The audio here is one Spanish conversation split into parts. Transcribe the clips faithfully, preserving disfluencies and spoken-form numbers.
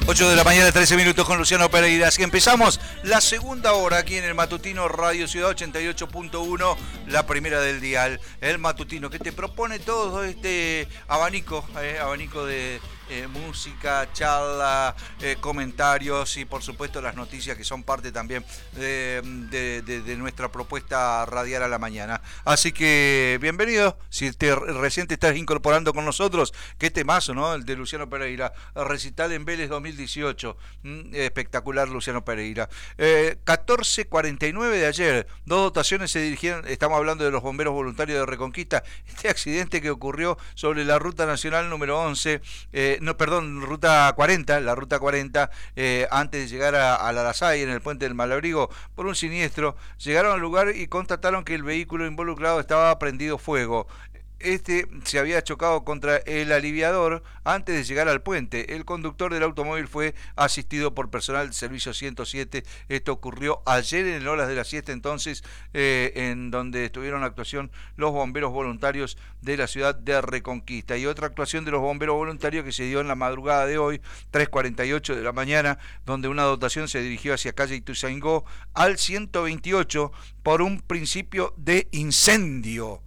ocho de la mañana, trece minutos con Luciano Pereira. Así que empezamos la segunda hora aquí en el matutino Radio Ciudad ochenta y ocho punto uno, la primera del dial. El matutino que te propone todo este abanico, eh, abanico de eh, música, charla, eh, comentarios y por supuesto las noticias que son parte también de, de, de, de nuestra propuesta radial a la mañana. Así que bienvenido, si te, recién te estás incorporando con nosotros, qué temazo, ¿no? El de Luciano Pereira, recital en Vélez dos mil dieciocho, mm, espectacular Luciano Pereira. eh, catorce cuarenta y nueve de ayer, dos dotaciones se dirigieron, estamos hablando de los bomberos voluntarios de Reconquista, este accidente que ocurrió sobre la ruta nacional número once, eh, no, perdón, ruta cuarenta, la ruta cuarenta, eh, antes de llegar a, a Larazay, en el puente del Malabrigo, por un siniestro, llegaron al lugar y constataron que el vehículo involucrado estaba prendido fuego. Este se había chocado contra el aliviador antes de llegar al puente. El conductor del automóvil fue asistido por personal del servicio ciento siete. Esto ocurrió ayer en horas de la siesta, entonces, eh, en donde estuvieron en actuación los bomberos voluntarios de la ciudad de Reconquista. Y otra actuación de los bomberos voluntarios que se dio en la madrugada de hoy, tres cuarenta y ocho de la mañana, donde una dotación se dirigió hacia calle Ituzaingó al ciento veintiocho por un principio de incendio.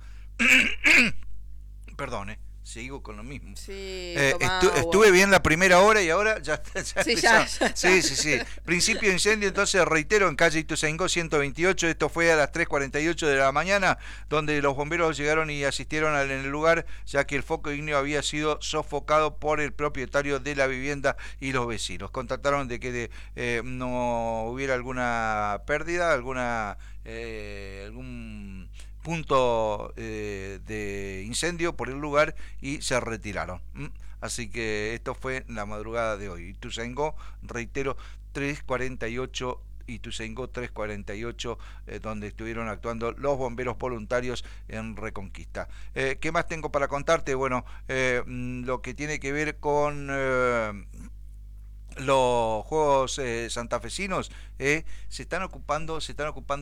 Perdón, sigo con lo mismo. Sí, eh, estu agua. Estuve bien la primera hora y ahora ya está. Ya sí, ya, ya sí, sí, sí. Principio de incendio, entonces reitero, en calle Ituzaingó ciento veintiocho. Esto fue a las tres cuarenta y ocho de la mañana, donde los bomberos llegaron y asistieron al, en el lugar, ya que el foco ignio había sido sofocado por el propietario de la vivienda y los vecinos. Contactaron de que de, eh, no hubiera alguna pérdida, alguna eh, algún punto eh, de incendio por el lugar y se retiraron. ¿Mm? Así que esto fue la madrugada de hoy. Ituzaingó, reitero, tres cuarenta y ocho, Ituzaingó tres cuarenta y ocho, eh, donde estuvieron actuando los bomberos voluntarios en Reconquista. Eh, ¿Qué más tengo para contarte? Bueno, eh, lo que tiene que ver con Eh, los juegos eh, santafesinos, eh, se están ocupando, se están ocupando